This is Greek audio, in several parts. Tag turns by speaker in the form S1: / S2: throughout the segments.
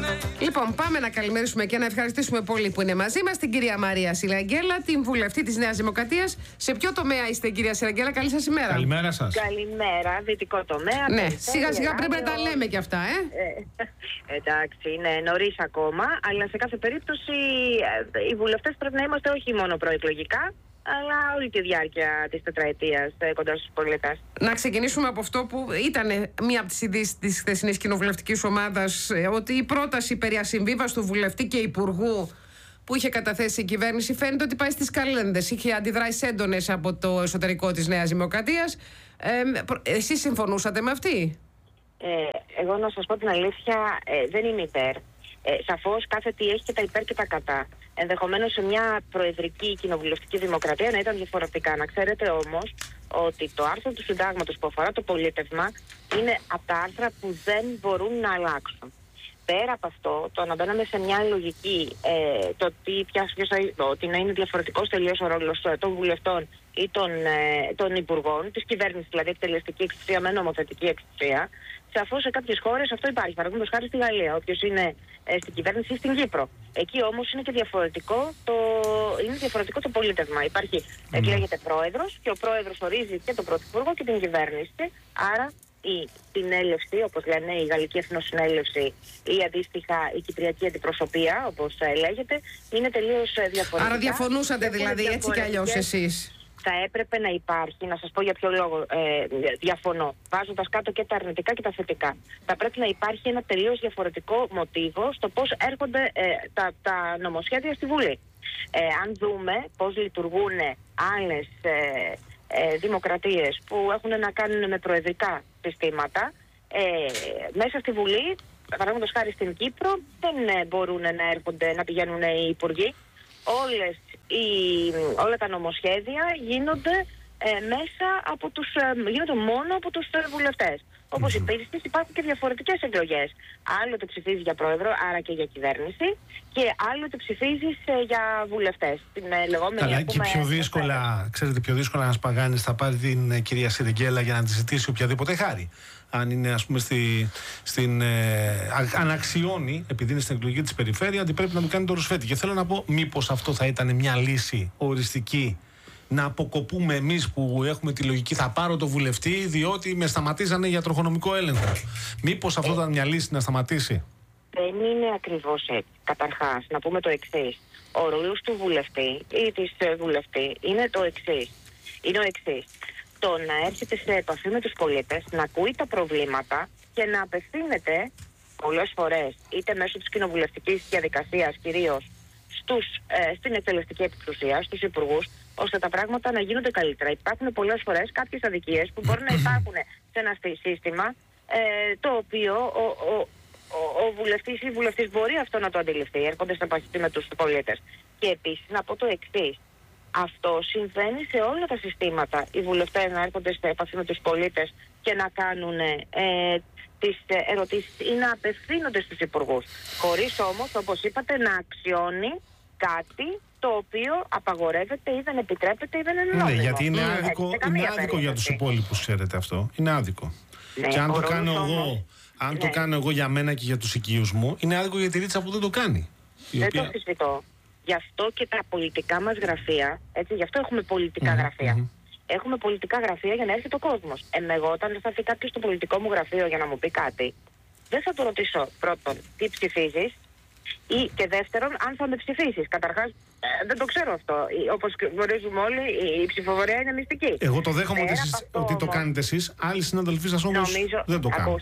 S1: Λοιπόν, πάμε να καλημερίσουμε και να ευχαριστήσουμε πολύ που είναι μαζί μας την κυρία Μαρία Σιραγγέλα, την βουλευτή της Νέας Δημοκρατίας. Σε ποιο τομέα είστε, κυρία Σιραγγέλα? Καλή σας ημέρα.
S2: Καλημέρα σας.
S3: Καλημέρα, δυτικό τομέα.
S1: Ναι, σιγά σιγά πρέπει να τα λέμε κι αυτά,
S3: εντάξει, είναι νωρίς ακόμα, αλλά σε κάθε περίπτωση οι βουλευτές πρέπει να είμαστε όχι μόνο προεκλογικά, αλλά όλη τη διάρκεια της τετραετίας κοντά στους πολίτες.
S1: Να ξεκινήσουμε από αυτό που ήταν μία από τις ειδήσεις της χθεσινής κοινοβουλευτικής ομάδας, ότι η πρόταση περί ασυμβίβαστου βουλευτή και υπουργού που είχε καταθέσει η κυβέρνηση φαίνεται ότι πάει στις καλένδες. Είχε αντιδράσεις έντονες από το εσωτερικό της Νέας Δημοκρατίας. Εσείς συμφωνούσατε με αυτή?
S3: Εγώ να σας πω την αλήθεια, δεν είμαι υπέρ. Σαφώς κάθε τι έχει και τα υπέρ και τα κατά. Ενδεχομένως σε μια προεδρική κοινοβουλευτική δημοκρατία να ήταν διαφορετικά. Να ξέρετε όμως ότι το άρθρο του συντάγματος που αφορά το πολίτευμα είναι από τα άρθρα που δεν μπορούν να αλλάξουν. Πέρα από αυτό, το να μπαίναμε σε μια λογική, το ότι να είναι διαφορετικός τελείως ο ρόλος των βουλευτών ή των υπουργών, της κυβέρνησης, δηλαδή εκτελεστική εξουσία με νομοθετική εξουσία, σαφώς σε κάποιες χώρες αυτό υπάρχει. Παραδείγματος χάρη στη Γαλλία, όποιος είναι στην κυβέρνηση ή στην Κύπρο. Εκεί όμως είναι και διαφορετικό το πολίτευμα. Εκλέγεται πρόεδρος και ο πρόεδρος ορίζει και τον πρωθυπουργό και την κυβέρνηση. Άρα η συνέλευση, όπως λένε η Γαλλική Εθνοσυνέλευση ή αντίστοιχα η Κυπριακή Αντιπροσωπεία, όπως λέγεται, είναι τελείως διαφορετικά.
S1: Άρα διαφωνούσατε δηλαδή έτσι κι αλλιώς εσείς?
S3: Θα έπρεπε να υπάρχει, να σας πω για ποιο λόγο διαφωνώ, βάζοντας κάτω και τα αρνητικά και τα θετικά. Θα πρέπει να υπάρχει ένα τελείως διαφορετικό μοτίβο στο πώς έρχονται τα νομοσχέδια στη Βουλή. Αν δούμε πώς λειτουργούν άλλες δημοκρατίες που έχουν να κάνουν με προεδρικά συστήματα, μέσα στη Βουλή, παραδείγματος χάρη στην Κύπρο, δεν μπορούν να έρχονται, να πηγαίνουν οι υπουργοί. Όλα τα νομοσχέδια γίνονται γίνονται μόνο από τους βουλευτές. Όπως επίσης υπάρχουν και διαφορετικές εκλογές. Άλλοτε ψηφίζεις για πρόεδρο, άρα και για κυβέρνηση, και άλλοτε ψηφίζεις για βουλευτές.
S2: Καλά, και πιο δύσκολα να σπαγάνεις θα πάρει την κυρία Σιραγγέλα για να τη ζητήσει οποιαδήποτε χάρη. Αν είναι, ας πούμε, αν αξιώνει, επειδή είναι στην εκλογική της περιφέρεια, ότι πρέπει να του κάνει το ρουσφέτη. Και θέλω να πω, μήπως αυτό θα ήταν μια λύση οριστική, να αποκοπούμε εμείς που έχουμε τη λογική θα πάρω το βουλευτή διότι με σταματήσανε για τροχονομικό έλεγχο. Μήπως αυτό ήταν μια λύση να σταματήσει?
S3: Δεν είναι ακριβώς έτσι. Καταρχάς, να πούμε το εξής. Ο ρόλος του βουλευτή ή της βουλευτή είναι το εξής. Το να έρχεται σε επαφή με τους πολίτες, να ακούει τα προβλήματα και να απευθύνεται πολλές φορές είτε μέσω της κοινοβουλευτικής διαδικασίας κυρίως στην εκτελεστική εξουσία, στους υπουργούς, ώστε τα πράγματα να γίνονται καλύτερα. Υπάρχουν πολλές φορές κάποιες αδικίες που μπορεί να υπάρχουν σε ένα σύστημα το οποίο ο βουλευτής ή η βουλευτής μπορεί αυτό να το αντιληφθεί, έρχονται σε επαφή με τους πολίτες. Και επίσης να πω το εξής. Αυτό συμβαίνει σε όλα τα συστήματα. Οι βουλευτές να έρχονται σε επαφή με τους πολίτες και να κάνουν τις ερωτήσεις ή να απευθύνονται στους υπουργούς. Χωρίς όμως, όπως είπατε, να αξιώνει κάτι το οποίο απαγορεύεται ή δεν επιτρέπεται ή δεν είναι νόμιμο.
S2: Ναι, γιατί είναι άδικο για τους υπόλοιπους, ξέρετε αυτό. Είναι άδικο. Ναι, και αν το κάνω εγώ, το κάνω εγώ για μένα και για τους οικείους μου, είναι άδικο για τη Ρίτσα που δεν το κάνει.
S3: Δεν το αμφισβητώ. Γι' αυτό και τα πολιτικά μας γραφεία, γι' αυτό έχουμε πολιτικά γραφεία. Έχουμε πολιτικά γραφεία για να έρχεται ο κόσμος. Εγώ όταν θα έρθει κάποιος στο πολιτικό μου γραφείο για να μου πει κάτι, δεν θα το ρωτήσω πρώτον τι ψηφίζεις και δεύτερον αν θα με ψηφίσεις. Καταρχάς δεν το ξέρω αυτό. Όπως γνωρίζουμε όλοι, η ψηφοφορία είναι μυστική.
S2: Εγώ το δέχομαι ότι το κάνετε εσείς. Άλλοι συναδελφοί σας όμως δεν το κάνουν.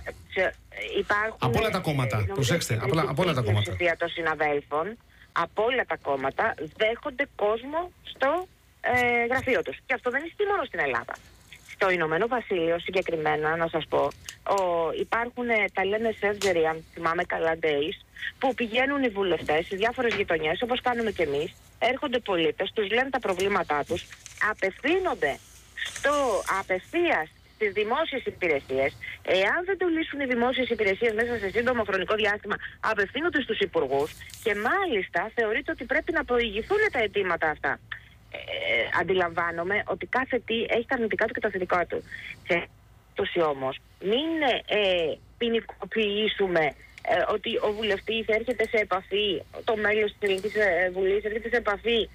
S2: Από όλα τα κόμματα. Προσέξτε, από όλα τα κόμματα.
S3: Η πλειοψηφία των συναδέλφων από όλα τα κόμματα δέχονται κόσμο στο γραφείο τους. Και αυτό δεν ισχύει μόνο στην Ελλάδα. Στο Ηνωμένο Βασίλειο συγκεκριμένα, να σας πω, υπάρχουν, τα λένε surgery, αν θυμάμαι καλά, days, που πηγαίνουν οι βουλευτές σε διάφορες γειτονιές, όπως κάνουμε κι εμείς, έρχονται πολίτες, τους λένε τα προβλήματά τους, απευθύνονται απευθείας στις δημόσιες υπηρεσίες. Εάν δεν το λύσουν οι δημόσιες υπηρεσίες μέσα σε σύντομο χρονικό διάστημα, απευθύνονται στους υπουργούς και μάλιστα θεωρείται ότι πρέπει να προηγηθούν τα αιτήματα αυτά. Αντιλαμβάνομαι ότι κάθε τι έχει τα αρνητικά του και τα θετικά του. Σε περίπτωση όμως, μην ποινικοποιήσουμε ότι ο βουλευτής έρχεται σε επαφή, το μέλος της Ελληνικής Βουλής έρχεται σε επαφή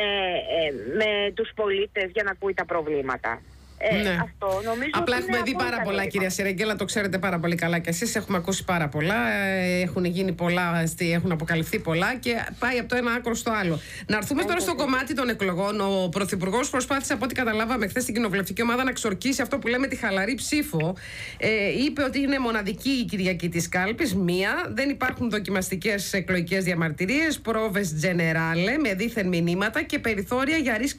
S3: με τους πολίτες για να ακούει τα προβλήματα.
S1: Ναι.
S3: Αυτό νομίζω.
S1: Απλά
S3: ότι
S1: έχουμε δει πάρα πολλά, κυρία Σιρεγγέλα, το ξέρετε πάρα πολύ καλά κι εσείς. Έχουμε ακούσει πάρα πολλά, έχουν γίνει πολλά, έχουν αποκαλυφθεί πολλά και πάει από το ένα άκρο στο άλλο. Να έρθουμε τώρα στο κομμάτι των εκλογών. Ο Πρωθυπουργός προσπάθησε, από ό,τι καταλάβαμε χθες στην κοινοβουλευτική ομάδα, να εξορκίσει αυτό που λέμε τη χαλαρή ψήφο. Είπε ότι είναι μοναδική η Κυριακή της κάλπης, μία. Δεν υπάρχουν δοκιμαστικές εκλογικές διαμαρτυρίες, πρόβες τζενεράλε με δίθεν μηνύματα και περιθώρια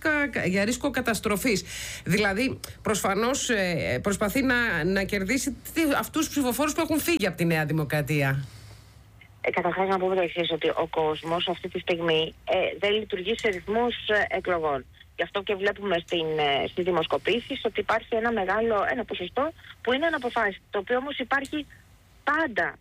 S1: για ρίσκο καταστροφής. Δηλαδή, προσφανώς προσπαθεί να κερδίσει αυτούς τους ψηφοφόρους που έχουν φύγει από τη Νέα Δημοκρατία.
S3: Καταρχάς να πούμε το εξής, ότι ο κόσμος αυτή τη στιγμή δεν λειτουργεί σε ρυθμούς εκλογών. Γι' αυτό και βλέπουμε στις δημοσκοπήσεις ότι υπάρχει ένα ποσοστό που είναι αναποφάσιστο, το οποίο όμως υπάρχει πάντα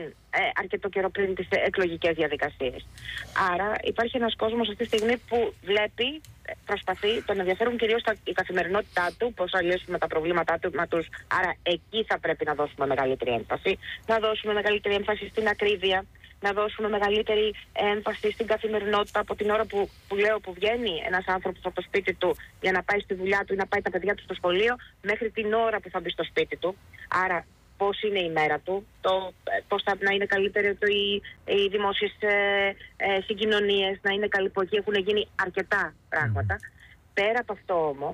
S3: αρκετό καιρό πριν τις εκλογικές διαδικασίες. Άρα υπάρχει ένας κόσμος αυτή τη στιγμή που βλέπει, προσπαθεί, τον ενδιαφέρουν κυρίως η καθημερινότητά του, πώς θα λύσουμε τα προβλήματά τους. Άρα εκεί θα πρέπει να δώσουμε μεγαλύτερη έμφαση. Να δώσουμε μεγαλύτερη έμφαση στην ακρίβεια, να δώσουμε μεγαλύτερη έμφαση στην καθημερινότητα από την ώρα που λέω που βγαίνει ένας άνθρωπος από το σπίτι του για να πάει στη δουλειά του ή να πάει τα παιδιά του στο σχολείο, μέχρι την ώρα που θα μπει στο σπίτι του. Άρα πώς είναι η μέρα του, πώς θα να είναι καλύτερο οι δημόσιες συγκοινωνίες, να είναι καλή, που εκεί έχουν γίνει αρκετά πράγματα. Πέρα από αυτό όμως,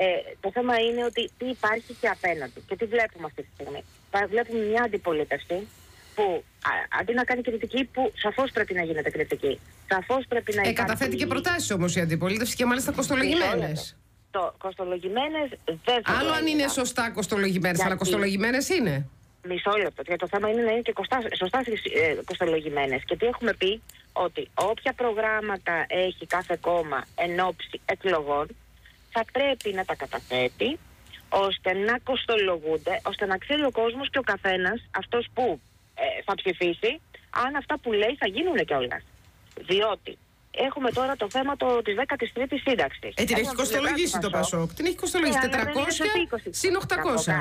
S3: το θέμα είναι ότι τι υπάρχει και απέναντι και τι βλέπουμε αυτή τη στιγμή. Βλέπουμε μια αντιπολίτευση που αντί να κάνει κριτική, που σαφώς πρέπει να γίνεται κριτική. Σαφώς πρέπει να
S1: καταθέτει και προτάσεις όμως η αντιπολίτευση και μάλιστα κοστολογημένες.
S3: Κοστολογημένες δεν θα.
S1: Άλλο αν είναι σωστά κοστολογημένες, αλλά κοστολογημένες είναι.
S3: Μισό λεπτό. Γιατί το θέμα είναι να είναι και σωστά κοστολογημένες. Και τι έχουμε πει, ότι όποια προγράμματα έχει κάθε κόμμα εν ώψη εκλογών, θα πρέπει να τα καταθέτει ώστε να κοστολογούνται, ώστε να ξέρει ο κόσμος και ο καθένας, αυτός που θα ψηφίσει, αν αυτά που λέει θα γίνουν κιόλας. Διότι έχουμε τώρα το θέμα της 13ης σύνταξης.
S1: Την έχει κοστολογήσει το Πασόκ. Την έχει κοστολογήσει 400 συν 800.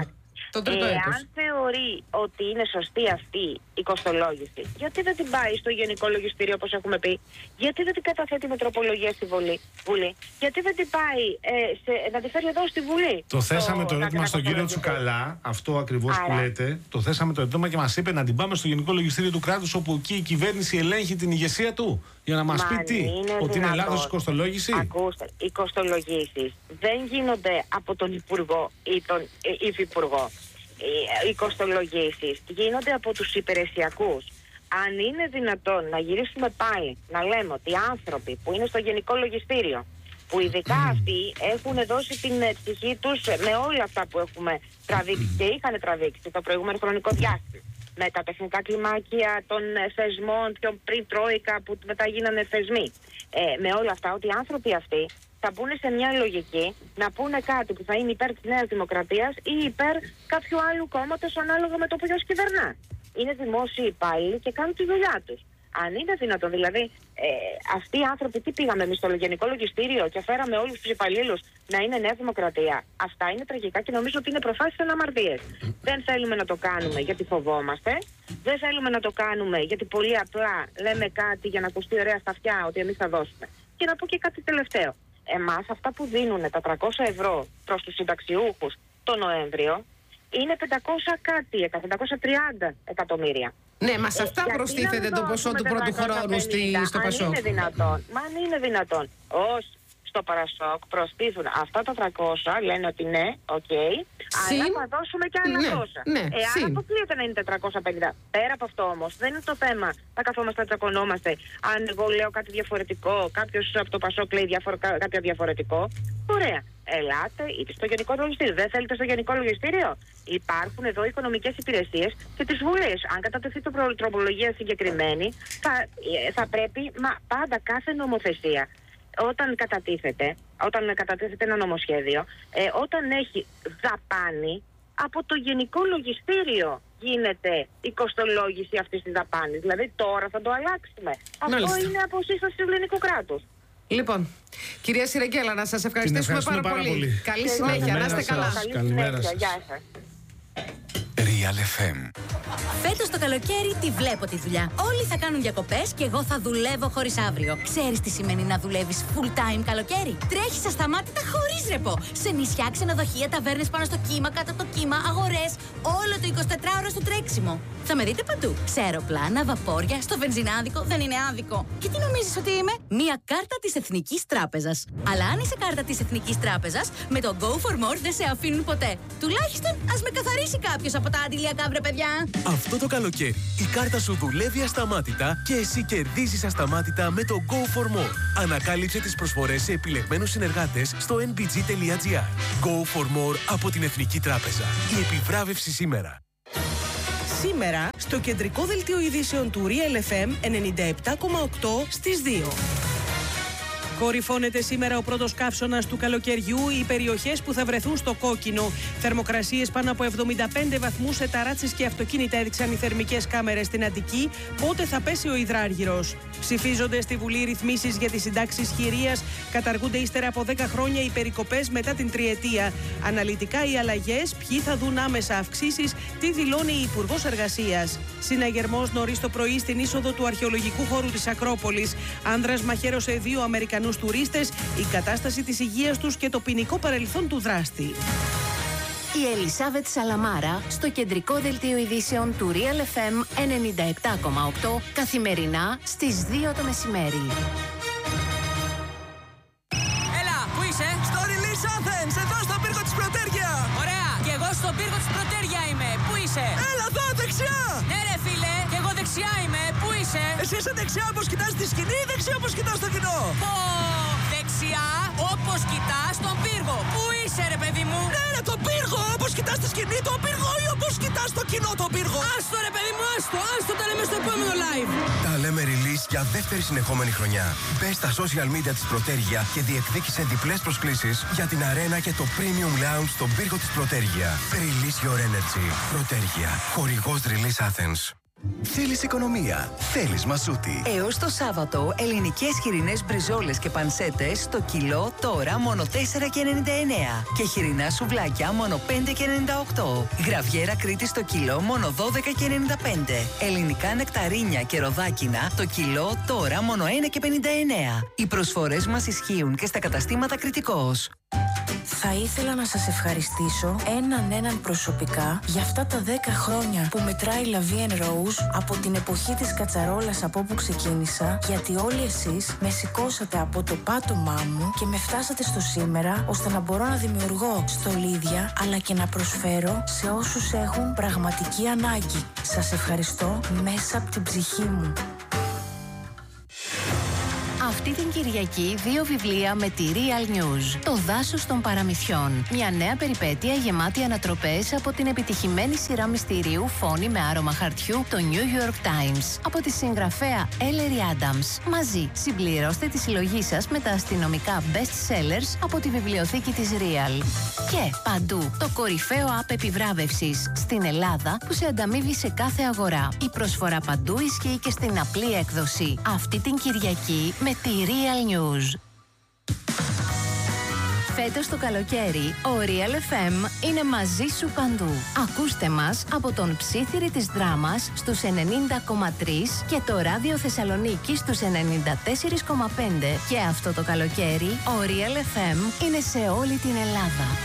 S3: Εάν θεωρεί ότι είναι σωστή αυτή η κοστολόγηση, γιατί δεν την πάει στο Γενικό Λογιστήριο όπως έχουμε πει, γιατί δεν την καταθέτει με τροπολογία στη Βουλή, γιατί δεν την πάει να τη φέρει εδώ στη Βουλή.
S2: Το θέσαμε το ερώτημα στον κύριο Τσουκαλά, αυτό ακριβώς που λέτε. Το θέσαμε το ερώτημα και μας είπε να την πάμε στο Γενικό Λογιστήριο του κράτους, όπου εκεί η κυβέρνηση ελέγχει την ηγεσία του. Για να μας πει τι, ότι είναι λάθος η κοστολόγηση.
S3: Ακούστε, οι κοστολογήσεις δεν γίνονται από τον Υπουργό ή τον Υφυπουργό. Οι κοστολογήσεις γίνονται από τους υπηρεσιακούς. Αν είναι δυνατόν να γυρίσουμε πάλι να λέμε ότι οι άνθρωποι που είναι στο Γενικό Λογιστήριο, που ειδικά αυτοί έχουν δώσει την ψυχή τους με όλα αυτά που έχουμε τραβήξει και είχαν τραβήξει το προηγούμενο χρονικό διάστημα, με τα τεχνικά κλιμάκια των θεσμών, πιο πριν Τρόικα που μετά γίνανε θεσμοί, με όλα αυτά, ότι οι άνθρωποι αυτοί θα μπουν σε μια λογική να πούνε κάτι που θα είναι υπέρ της Νέας Δημοκρατίας ή υπέρ κάποιου άλλου κόμματος ανάλογα με το ποιος κυβερνά. Είναι δημόσιοι υπάλληλοι και κάνουν τη δουλειά τους. Αν είναι δυνατόν, δηλαδή, αυτοί οι άνθρωποι, τι πήγαμε εμείς στο Γενικό Λογιστήριο και φέραμε όλους τους υπαλλήλους να είναι Νέα Δημοκρατία. Αυτά είναι τραγικά και νομίζω ότι είναι προφάσεις αναμαρτίες. Δεν θέλουμε να το κάνουμε γιατί φοβόμαστε. Δεν θέλουμε να το κάνουμε γιατί πολύ απλά λέμε κάτι για να ακουστεί ωραία στα αυτιά ότι εμείς θα δώσουμε. Και να πω και κάτι τελευταίο. Εμάς αυτά που δίνουν τα 300 ευρώ προς τους συνταξιούχους το Νοέμβριο είναι 530 εκατομμύρια.
S1: Ναι, μα σε αυτά προστίθεται το ποσό του πρώτου χρόνου στο Πασόκ.
S3: Αν είναι δυνατόν. Μα αν είναι δυνατόν. Όχι. Στο Πασόκ προστίθουν αυτά τα 300, λένε ότι ναι, οκ, αλλά θα δώσουμε και άλλα τόσα. Εάν αποκλείεται να είναι 450. Πέρα από αυτό όμως, δεν είναι το θέμα να καθόμαστε να τσακωνόμαστε. Αν εγώ λέω κάτι διαφορετικό, κάποιος από το Πασόκ λέει κάτι διαφορετικό. Ωραία. Ελάτε είτε στο Γενικό Λογιστήριο. Δεν θέλετε στο Γενικό Λογιστήριο. Υπάρχουν εδώ οικονομικές υπηρεσίες και τις Βουλές. Αν κατατεθεί τροπολογία συγκεκριμένη, θα πρέπει πάντα κάθε νομοθεσία. Όταν κατατίθεται ένα νομοσχέδιο, όταν έχει δαπάνη, από το Γενικό Λογιστήριο γίνεται η κοστολόγηση αυτής της δαπάνης. Δηλαδή τώρα θα το αλλάξουμε. Αυτό είναι αποσύσταση του ελληνικού κράτους.
S1: Λοιπόν, κυρία Σιρεγγέλα, να σας ευχαριστήσουμε πάρα πολύ. Καλή συνέχεια, να είστε καλά.
S3: Καλή συνέχεια, γεια σας.
S4: Real FM.
S5: Φέτος το καλοκαίρι τη βλέπω τη δουλειά. Όλοι θα κάνουν διακοπές και εγώ θα δουλεύω χωρίς αύριο. Ξέρεις τι σημαίνει να δουλεύεις full time καλοκαίρι? Τρέχεις ασταμάτητα χωρίς ρεπό. Σε νησιά, ξενοδοχεία, ταβέρνες πάνω στο κύμα, κάτω από το κύμα, αγορές. Όλο το 24ωρο στο τρέξιμο. Θα με δείτε παντού. Σε αεροπλάνα, βαπόρια, στο βενζινάδικο. Δεν είναι άδικο. Και τι νομίζεις ότι είμαι? Μία κάρτα της Εθνικής Τράπεζας. Αλλά αν είσαι κάρτα της Εθνικής Τράπεζας, με το Go for More δεν σε αφήνουν ποτέ. Τουλάχιστον ας με καθαρίσει κάποιος από τα αντιλιακά, βρε παιδιά.
S6: Αυτό το καλοκαίρι η κάρτα σου δουλεύει ασταμάτητα και εσύ κερδίζεις ασταμάτητα με το Go for More. Ανακάλυψε τις προσφορές σε επιλεγμένους συνεργάτες στο nbg.gr. Go for More από την Εθνική Τράπεζα. Η επιβράβευση σήμερα.
S7: Σήμερα, στο κεντρικό δελτίο ειδήσεων του Real FM 97,8 στις 2. Κορυφώνεται σήμερα ο πρώτος καύσωνας του καλοκαιριού. Οι περιοχές που θα βρεθούν στο κόκκινο. Θερμοκρασίες πάνω από 75 βαθμούς σε ταράτσες και αυτοκίνητα έδειξαν οι θερμικές κάμερες στην Αττική. Πότε θα πέσει ο υδράργυρος? Ψηφίζονται στη Βουλή ρυθμίσεις για τις συντάξεις χειρίας. Καταργούνται ύστερα από 10 χρόνια οι περικοπές μετά την τριετία. Αναλυτικά οι αλλαγές, ποιοι θα δουν άμεσα αυξήσεις, τι δηλώνει η Υπουργός Εργασίας. Συναγερμός νωρίς το πρωί στην είσοδο του αρχαιολογικού χώρου της Ακρόπολης. Άνδρας μαχαίρωσε 2 Αμερικανούς τουρίστες, η κατάσταση της υγείας τους και το ποινικό παρελθόν του δράστη.
S8: Η Ελισάβετ Σαλαμάρα στο κεντρικό δελτίο ειδήσεων του Real FM 97,8 καθημερινά στις 2 το μεσημέρι.
S9: Έλα, πού είσαι?
S10: Στο Release Athens, εδώ στον πύργο της Πρωτέρια.
S9: Ωραία, και εγώ στον πύργο της Πρωτέρια είμαι. Πού είσαι?
S10: Έλα εδώ, δεξιά.
S9: Ναι ρε φίλε, και εγώ δεξιά είμαι. Πού είσαι?
S10: Εσύ είσαι δεξιά όπως κοιτάς τη σκηνή ή δεξιά όπως κοιτάς το κοινό?
S9: Δεξιά όπως κοιτάς τον πύργο. Πού είσαι ρε παιδί μου?
S10: Ναι ρε, τον πύργο, όπως κοιτάς τη σκηνή τον πύργο ή όπως κοιτάς το κοινό τον πύργο?
S9: Άστο ρε παιδί μου, άστο τα λέμε στο επόμενο live.
S4: Τα λέμε Release για δεύτερη συνεχόμενη χρονιά. Μπες στα social media της Πρωτέρια και διεκδίκησε διπλές προσκλήσεις για την αρένα και το Premium Lounge στον πύργο της Πρωτέρια. Release your energy. Πρωτέρια. Χορηγός Release Athens. Θέλεις οικονομία, θέλεις Μασούτη.
S11: Έως το Σάββατο, ελληνικές χοιρινές μπριζόλες και πανσέτες στο κιλό τώρα μόνο 4,99. Και χοιρινά σουβλάκια μόνο 5,98. Γραβιέρα Κρήτη στο κιλό μόνο 12,95. Ελληνικά νεκταρίνια και ροδάκινα το κιλό τώρα μόνο 1,59. Οι προσφορές μας ισχύουν και στα καταστήματα Κρητικός.
S12: Θα ήθελα να σας ευχαριστήσω έναν προσωπικά για αυτά τα 10 χρόνια που μετράει La Vie en Rose από την εποχή της κατσαρόλας από όπου ξεκίνησα, γιατί όλοι εσείς με σηκώσατε από το πάτωμά μου και με φτάσατε στο σήμερα, ώστε να μπορώ να δημιουργώ στολίδια αλλά και να προσφέρω σε όσους έχουν πραγματική ανάγκη. Σας ευχαριστώ μέσα από την ψυχή μου.
S8: Αυτή την Κυριακή 2 βιβλία με τη Real News. Το δάσος των παραμυθιών. Μια νέα περιπέτεια γεμάτη ανατροπές από την επιτυχημένη σειρά μυστηρίου Φόνη με άρωμα χαρτιού, το New York Times. Από τη συγγραφέα Ellery Adams. Μαζί συμπληρώστε τη συλλογή σας με τα αστυνομικά best sellers από τη βιβλιοθήκη της Real. Και παντού το κορυφαίο app επιβράβευσης στην Ελλάδα που σε ανταμείβει σε κάθε αγορά. Η προσφορά παντού ισχύει και στην απλή έκδοση. Αυτή την Κυριακή με τη Real News. Φέτος το καλοκαίρι, ο Real FM είναι μαζί σου παντού. Ακούστε μας από τον Ψήθυρη της Δράμας στους 90,3 και το Ράδιο Θεσσαλονίκη στους 94,5. Και αυτό το καλοκαίρι, ο Real FM είναι σε όλη την Ελλάδα.